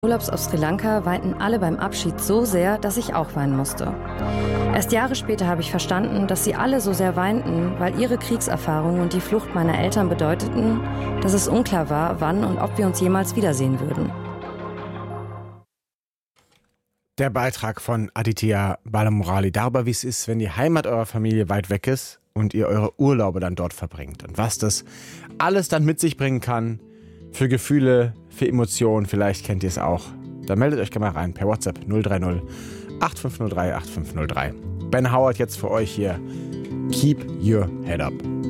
Urlaubs auf Sri Lanka weinten alle beim Abschied so sehr, dass ich auch weinen musste. Erst Jahre später habe ich verstanden, dass sie alle so sehr weinten, weil ihre Kriegserfahrung und die Flucht meiner Eltern bedeuteten, dass es unklar war, wann und ob wir uns jemals wiedersehen würden. Der Beitrag von Aditya Balamurali darüber, wie es ist, wenn die Heimat eurer Familie weit weg ist und ihr eure Urlaube dann dort verbringt. Und was das alles dann mit sich bringen kann für Gefühle, für Emotionen, vielleicht kennt ihr es auch. Dann meldet euch gerne mal rein per WhatsApp 030 8503 8503. Ben Howard jetzt für euch hier. Keep your head up.